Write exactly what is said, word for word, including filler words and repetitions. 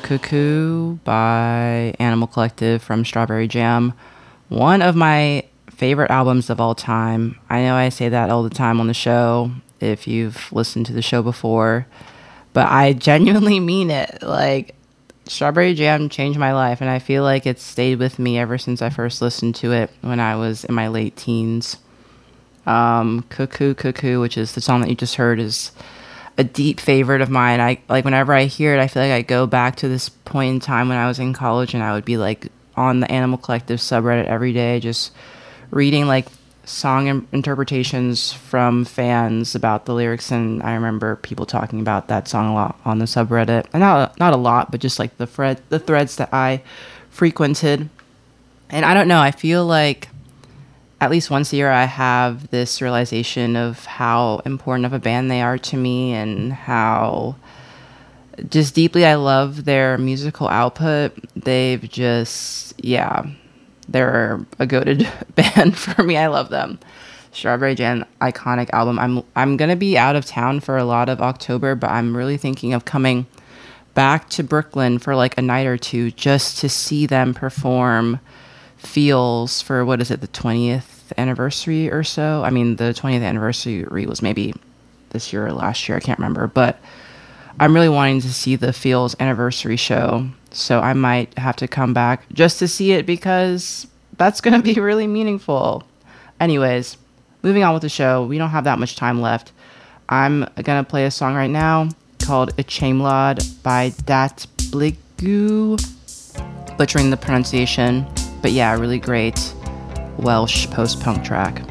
Cuckoo by Animal Collective from Strawberry Jam. One of my favorite albums of all time. I know I say that all the time on the show if you've listened to the show before, but I genuinely mean it. Like, Strawberry Jam changed my life, and I feel like it's stayed with me ever since I first listened to it when I was in my late teens. Um, Cuckoo Cuckoo, which is the song that you just heard, is a deep favorite of mine. I like whenever I hear it, I feel like I go back to this point in time when I was in college, and I would be like on the Animal Collective subreddit every day, just reading like song im- interpretations from fans about the lyrics. And I remember people talking about that song a lot on the subreddit, and not not a lot, but just like the thread the threads that I frequented. And I don't know, I feel like at least once a year I have this realization of how important of a band they are to me, and how just deeply I love their musical output. They've just, yeah, they're a goated band for me. I love them. Strawberry Jam, iconic album. I'm I'm gonna be out of town for a lot of October, but I'm really thinking of coming back to Brooklyn for like a night or two just to see them perform Feels for, what is it, the twentieth anniversary or so. I mean, the twentieth anniversary was maybe this year or last year, I can't remember, but I'm really wanting to see the Feels anniversary show, so I might have to come back just to see it, because that's going to be really meaningful. Anyways, moving on with the show. We don't have that much time left. I'm going to play a song right now called Chaimlad by Dat Bligu, butchering the pronunciation. But yeah, really great Welsh post-punk track.